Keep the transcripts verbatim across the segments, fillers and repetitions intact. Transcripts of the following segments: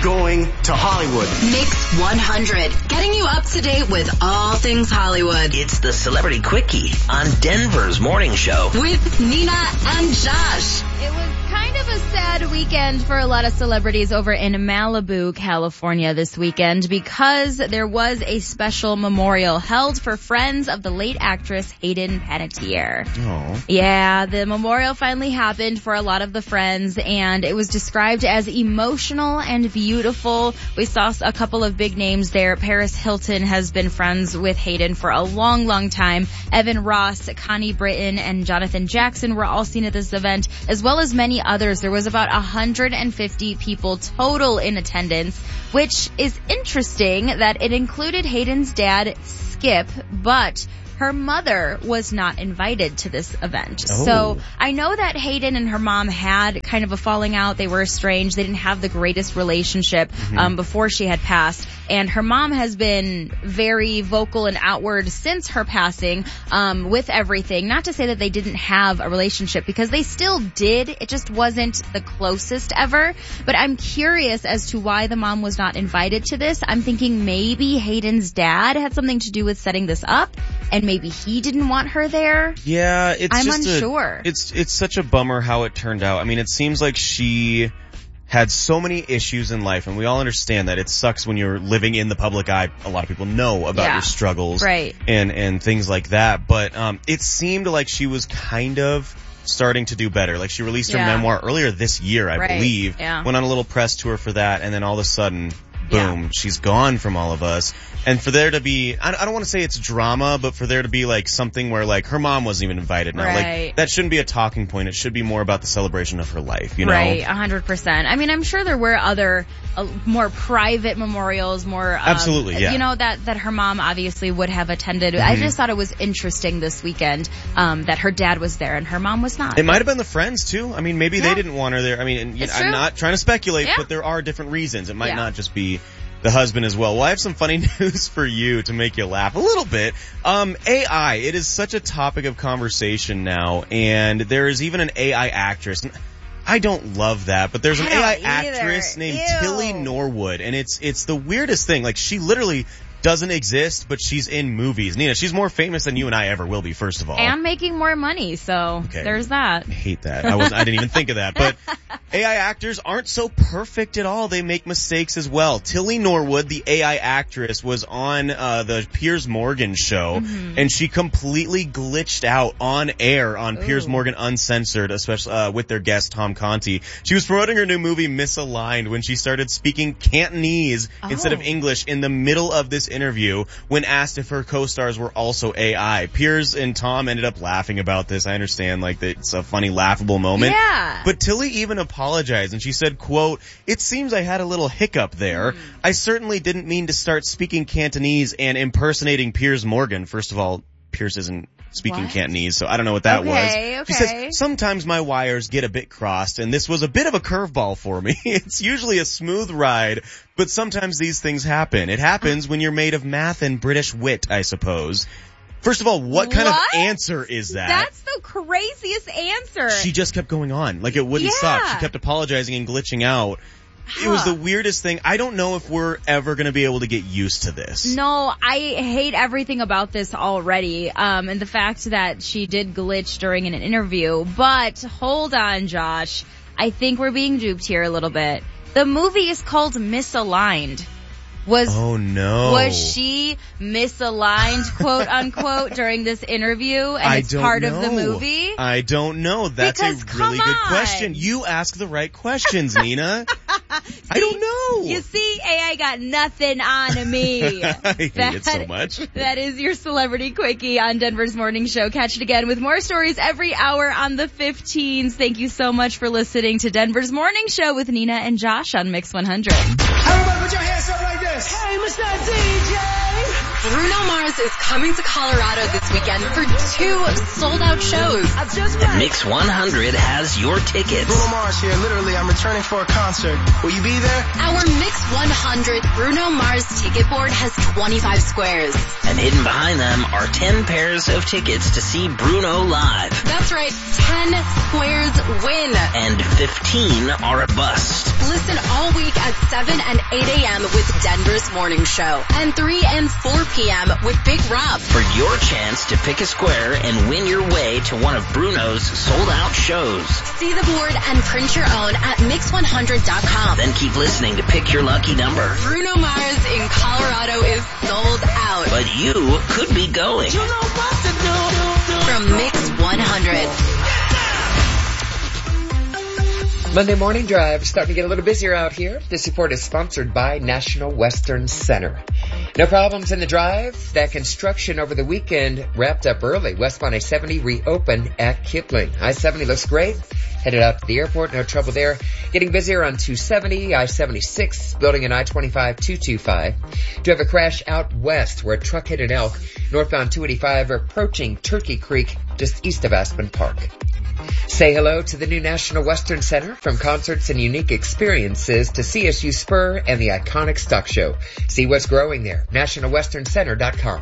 going to Hollywood. Mix one hundred, getting you up to date with all things Hollywood. It's the Celebrity Quickie on Denver's Morning Show. With Nina and Josh. It was kind of a sad weekend for a lot of celebrities over in Malibu, California this weekend because there was a special memorial held for friends of the late actress Hayden Panettiere. Oh. Yeah, the memorial finally happened for a lot of the friends, and it was described as emotional and beautiful. We saw a couple of big names there. Paris Hilton has been friends with Hayden for a long, long time. Evan Ross, Connie Britton, and Jonathan Jackson were all seen at this event, as well as many others. There was about one hundred fifty people total in attendance, which is interesting that it included Hayden's dad, Skip, but her mother was not invited to this event. Oh. So I know that Hayden and her mom had kind of a falling out. They were estranged. They didn't have the greatest relationship mm-hmm. um, before she had passed. And her mom has been very vocal and outward since her passing um, with everything. Not to say that they didn't have a relationship, because they still did. It just wasn't the closest ever. But I'm curious as to why the mom was not invited to this. I'm thinking maybe Hayden's dad had something to do with setting this up, and maybe he didn't want her there. Yeah, it's I'm just unsure. A, it's it's such a bummer how it turned out. I mean, it seems like she had so many issues in life, and we all understand that it sucks when you're living in the public eye. A lot of people know about yeah, your struggles, right, and and things like that. But um, it seemed like she was kind of starting to do better. Like, she released her yeah. memoir earlier this year, I right. believe. Yeah. Went on a little press tour for that, and then all of a sudden, boom, yeah. she's gone from all of us. And for there to be, I don't want to say it's drama, but for there to be like something where like her mom wasn't even invited now. Right. Like, that shouldn't be a talking point. It should be more about the celebration of her life, you know? Right, one hundred percent. I mean, I'm sure there were other uh, more private memorials, more... Um, Absolutely, yeah. You know, that, that her mom obviously would have attended. Mm-hmm. I just thought it was interesting this weekend um, that her dad was there and her mom was not. It might have been the friends, too. I mean, maybe yeah. they didn't want her there. I mean, and, you know, I'm true. not trying to speculate, yeah. but there are different reasons. It might yeah. not just be the husband as well. Well, I have some funny news for you to make you laugh a little bit. Um, A I, it is such a topic of conversation now, and there is even an A I actress. I don't love that, but there's an A I actress named Ew. Tilly Norwood, and it's it's the weirdest thing. Like, she literally doesn't exist, but she's in movies. Nina, she's more famous than you and I ever will be, first of all. And making more money, so okay. there's that. I hate that. I was I didn't even think of that. But A I actors aren't so perfect at all. They make mistakes as well. Tilly Norwood, the A I actress, was on uh the Piers Morgan show, mm-hmm. and she completely glitched out on air on Ooh. Piers Morgan Uncensored, especially uh, with their guest Tom Conti. She was promoting her new movie Misaligned when she started speaking Cantonese oh. instead of English in the middle of this interview when asked if her co-stars were also A I. Piers and Tom ended up laughing about this. I understand, like, that it's a funny, laughable moment. Yeah. But Tilly even apologized, and she said, quote, "It seems I had a little hiccup there. Mm. I certainly didn't mean to start speaking Cantonese and impersonating Piers Morgan." First of all, Piers isn't speaking what? Cantonese, so I don't know what that okay, was. Okay. She says, "Sometimes my wires get a bit crossed, and this was a bit of a curveball for me. It's usually a smooth ride, but sometimes these things happen. It happens when you're made of math and British wit, I suppose." First of all, what kind what? of answer is that? That's the craziest answer. She just kept going on. Like, it wouldn't yeah. stop. She kept apologizing and glitching out. It was the weirdest thing. I don't know if we're ever going to be able to get used to this. No, I hate everything about this already. Um, and the fact that she did glitch during an interview. But hold on, Josh. I think we're being duped here a little bit. The movie is called Misaligned. Was, oh no. Was she misaligned, quote unquote, during this interview, and I it's don't part know. of the movie? I don't know. That's because, a really come good on. question. You ask the right questions, Nina. see, I don't know. You see, A I got nothing on me. I hate that, it so much. That is your Celebrity Quickie on Denver's Morning Show. Catch it again with more stories every hour on the fifteens. Thank you so much for listening to Denver's Morning Show with Nina and Josh on Mix one hundred. Everybody put your hands up like this. Hey, Mister D J. Bruno Mars is coming to Colorado this weekend for two sold-out shows. And Mix one hundred has your tickets. Bruno Mars here. Literally, I'm returning for a concert. Will you be there? Our Mix one hundred Bruno Mars ticket board has twenty-five squares. And hidden behind them are ten pairs of tickets to see Bruno live. That's right, ten squares win. And fifteen are a bust. Listen all week at seven and eight a.m. with Denver's Morning Show. And three and four p.m. with Big Rob. For your chance to pick a square and win your way to one of Bruno's sold-out shows. See the board and print your own at mix one hundred dot com. Then keep listening to pick your lucky number. Bruno Mars in Colorado is sold out. But you could be going. You know what to do. From Mix one hundred. Monday morning drive starting to get a little busier out here. This report is sponsored by National Western Center. No problems in the drive. That construction over the weekend wrapped up early. Westbound I seventy reopened at Kipling. I seventy looks great. Headed out to the airport, no trouble there. Getting busier on two seventy, I seventy-six, building an I twenty-five, two twenty-five. Do have a crash out west where a truck hit an elk. Northbound two eighty-five approaching Turkey Creek, just east of Aspen Park. Say hello to the new National Western Center. From concerts and unique experiences to C S U Spur and the iconic Stock Show. See what's growing there. national western center dot com.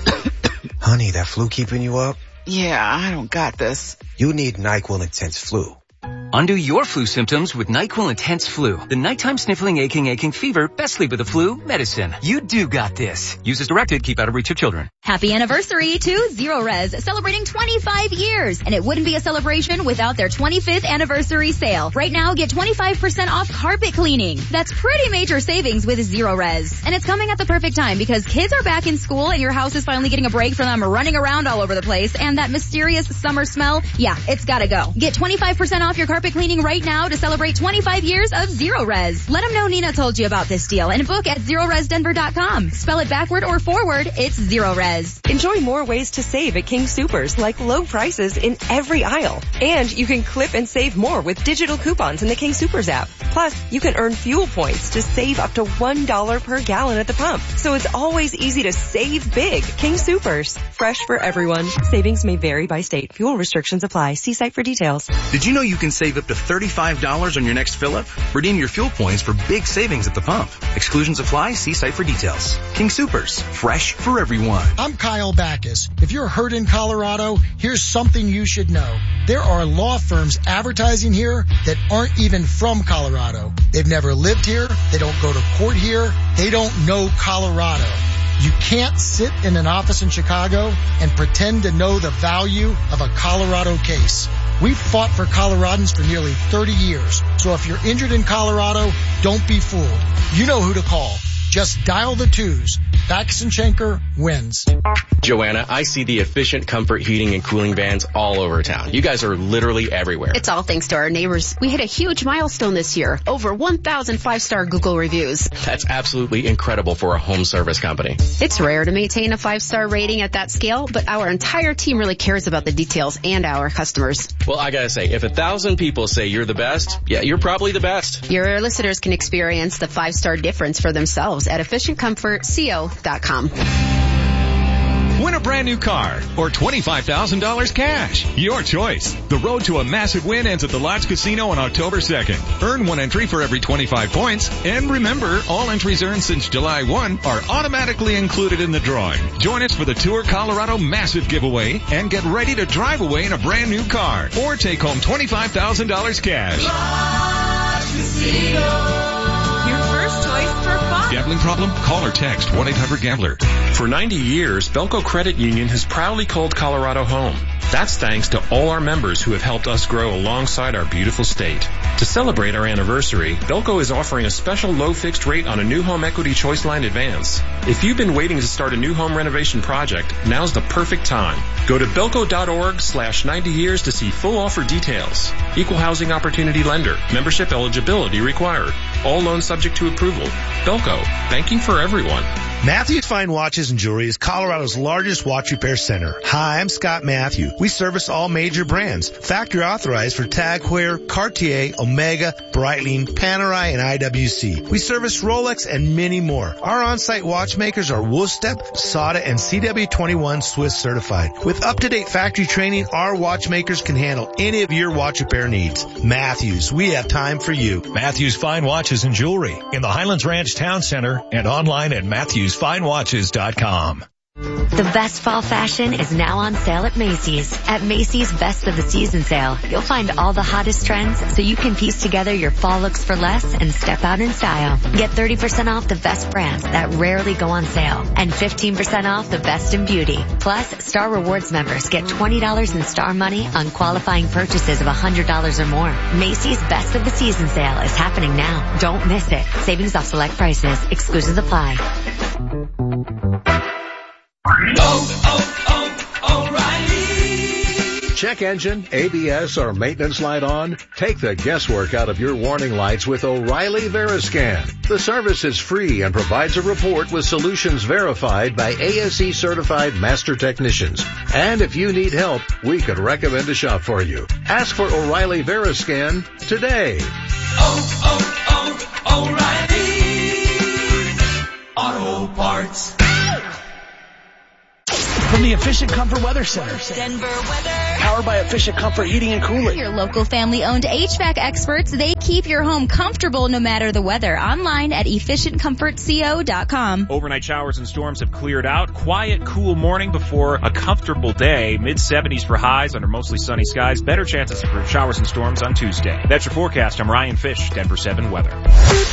Honey, that flu keeping you up? Yeah, I don't got this. You need NyQuil Intense Flu. Undo your flu symptoms with NyQuil Intense Flu. The nighttime sniffling, aching, aching fever, best sleep with the flu medicine. You do got this. Use as directed. Keep out of reach of children. Happy anniversary to Zero Res, celebrating twenty-five years. And it wouldn't be a celebration without their twenty-fifth anniversary sale. Right now, get twenty-five percent off carpet cleaning. That's pretty major savings with Zero Res. And it's coming at the perfect time because kids are back in school and your house is finally getting a break from them running around all over the place. And that mysterious summer smell, yeah, it's gotta go. Get twenty-five percent off your carpet cleaning right now to celebrate twenty-five years of Zero Res. Let them know Nina told you about this deal and book at zero res denver dot com. Spell it backward or forward, it's Zero Res. Enjoy more ways to save at King Soopers, like low prices in every aisle. And you can clip and save more with digital coupons in the King Soopers app. Plus, you can earn fuel points to save up to one dollar per gallon at the pump. So it's always easy to save big. King Soopers. Fresh for everyone. Savings may vary by state. Fuel restrictions apply. See site for details. Did you know you can save up to thirty-five dollars on your next fill-up? Redeem your fuel points for big savings at the pump. Exclusions apply. See site for details. King Soopers. Fresh for everyone. I'm Kyle Backus. If you're hurt in Colorado, here's something you should know. There are law firms advertising here that aren't even from Colorado. They've never lived here. They don't go to court here. They don't know Colorado. You can't sit in an office in Chicago and pretend to know the value of a Colorado case. We've fought for Coloradans for nearly thirty years. So if you're injured in Colorado, don't be fooled. You know who to call. Just dial the twos. Backus and Schenker wins. Joanna, I see the efficient comfort heating and cooling vans all over town. You guys are literally everywhere. It's all thanks to our neighbors. We hit a huge milestone this year. Over one thousand five-star Google reviews. That's absolutely incredible for a home service company. It's rare to maintain a five-star rating at that scale, but our entire team really cares about the details and our customers. Well, I gotta say, if a thousand people say you're the best, yeah, you're probably the best. Your listeners can experience the five-star difference for themselves at efficient comfort co dot com. Win a brand new car or twenty-five thousand dollars cash. Your choice. The road to a massive win ends at the Lodge Casino on October second. Earn one entry for every twenty-five points. And remember, all entries earned since July first are automatically included in the drawing. Join us for the Tour Colorado Massive Giveaway and get ready to drive away in a brand new car or take home twenty-five thousand dollars cash. Lodge Casino. Your first choice for fun. Gambling problem? Call or text one eight hundred gambler. For ninety years, Belco Credit Union has proudly called Colorado home. That's thanks to all our members who have helped us grow alongside our beautiful state. To celebrate our anniversary, Belco is offering a special low fixed rate on a new home equity choice line advance. If you've been waiting to start a new home renovation project, now's the perfect time. Go to belco.org slash 90 years to see full offer details. Equal housing opportunity lender. Membership eligibility required. All loans subject to approval. Belco. Banking for everyone. Matthews Fine Watches and Jewelry is Colorado's largest watch repair center. Hi, I'm Scott Matthew. We service all major brands. Factory authorized for Tag Heuer, Cartier, Omega, Omega, Breitling, Panerai, and I W C. We service Rolex and many more. Our on-site watchmakers are Wolfstep, S A D A, and C W twenty-one Swiss certified. With up-to-date factory training, our watchmakers can handle any of your watch repair needs. Matthews, we have time for you. Matthews Fine Watches and Jewelry in the Highlands Ranch Town Center and online at matthews fine watches dot com. The best fall fashion is now on sale at Macy's. At Macy's Best of the Season sale, you'll find all the hottest trends so you can piece together your fall looks for less and step out in style. Get thirty percent off the best brands that rarely go on sale and fifteen percent off the best in beauty. Plus, Star Rewards members get twenty dollars in Star Money on qualifying purchases of one hundred dollars or more. Macy's Best of the Season sale is happening now. Don't miss it. Savings off select prices. Exclusions apply. Oh, oh, oh, O'Reilly. Check engine, A B S, or maintenance light on? Take the guesswork out of your warning lights with O'Reilly Veriscan. The service is free and provides a report with solutions verified by A S E certified master technicians. And if you need help, we could recommend a shop for you. Ask for O'Reilly Veriscan today. Oh, oh, oh, O'Reilly Auto Parts. From the Efficient Comfort Weather Center. Denver weather. Powered by Efficient Comfort Heating and Cooling. Your local family-owned H V A C experts, they keep your home comfortable no matter the weather. Online at efficient comfort co dot com. Overnight showers and storms have cleared out. Quiet, cool morning before a comfortable day. mid seventies for highs under mostly sunny skies. Better chances for showers and storms on Tuesday. That's your forecast. I'm Ryan Fish, Denver seven Weather.